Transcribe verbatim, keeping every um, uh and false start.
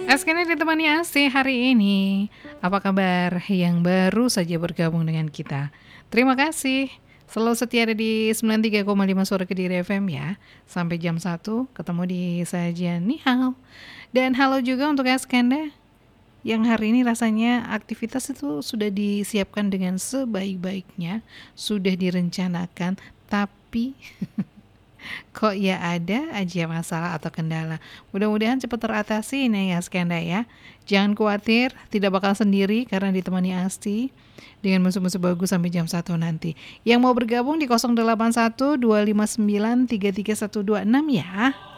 Askena ditemani Asti hari ini. Apa kabar yang baru saja bergabung dengan kita? Terima kasih. Selalu setia ada di sembilan puluh tiga koma lima Suara Kediri F M ya. Sampai jam satu ketemu di sajian Nihao. Dan halo juga untuk Askenda yang hari ini rasanya aktivitas itu sudah disiapkan dengan sebaik-baiknya, sudah direncanakan, tapi kok ya ada aja masalah atau kendala. Mudah-mudahan cepat teratasi nih ya Skanda ya. Jangan khawatir, tidak bakal sendiri karena ditemani Asti dengan musuh-musuh bagus sampai jam satu nanti. Yang mau bergabung di nol delapan satu dua lima sembilan tiga tiga satu dua enam ya.